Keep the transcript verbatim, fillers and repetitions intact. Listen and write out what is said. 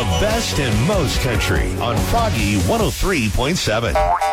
The best and most country on Froggy one oh three point seven.